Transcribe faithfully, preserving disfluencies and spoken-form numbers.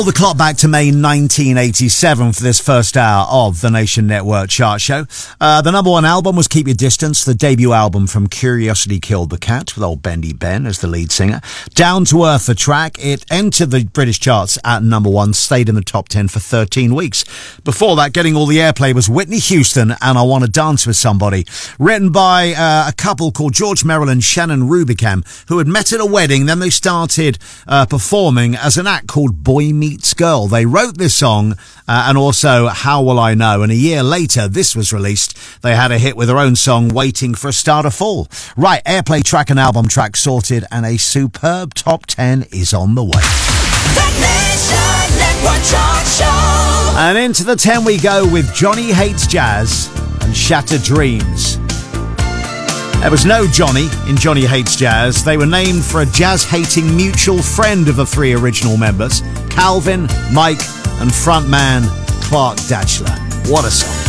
The clock back to May nineteen eighty-seven for this first hour of the Nation Network chart show. Uh, the number one album was Keep Your Distance, the debut album from Curiosity Killed the Cat, with old Bendy Ben as the lead singer. Down to Earth, the track. It entered the British charts at number one, stayed in the top ten for thirteen weeks. Before that, getting all the airplay was Whitney Houston and I Want to Dance with Somebody, written by uh, a couple called George Merrill and Shannon Rubicam, who had met at a wedding. Then they started uh, performing as an act called Boy Meets Girl. They wrote this song uh, and also How Will I Know, and a year later this was released. They had a hit with their own song Waiting for a Star to Fall. Right, airplay track and album track sorted, and a superb top ten is on the way. The Nation Network Chart Show. And into the ten we go with Johnny Hates Jazz and Shattered Dreams. There was no Johnny in Johnny Hates Jazz. They were named for a jazz-hating mutual friend of the three original members, Calvin, Mike, and frontman Clark Datchler. What a song.